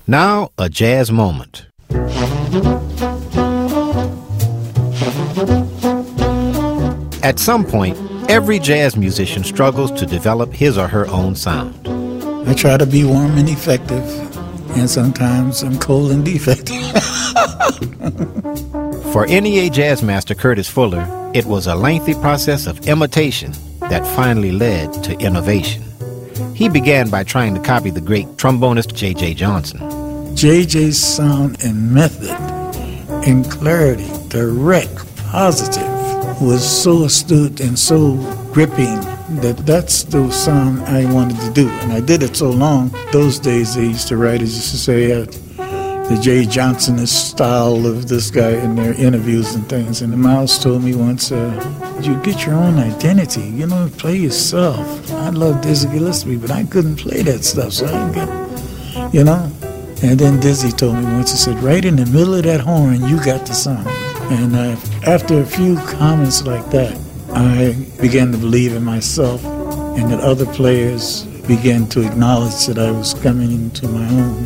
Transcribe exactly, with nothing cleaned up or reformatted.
Now, a jazz moment. At some point, every jazz musician struggles to develop his or her own sound. I try to be warm and effective, and sometimes I'm cold and defective. For N E A jazz master Curtis Fuller, it was a lengthy process of imitation that finally led to innovation. He began by trying to copy the great trombonist J J Johnson. J J's sound and method and clarity, direct, positive, was so astute and so gripping that that's the sound I wanted to do. And I did it so long. Those days they used to writers used to say uh, the Jay Johnsonist style of this guy in their interviews and things. And the Miles told me once, uh, you get your own identity, you know, play yourself. I love Dizzy Gillespie, but I couldn't play that stuff, so I didn't get, you know. And then Dizzy told me once, he said, right in the middle of that horn, you got the sound. And uh, after a few comments like that, I began to believe in myself and that other players began to acknowledge that I was coming into my own.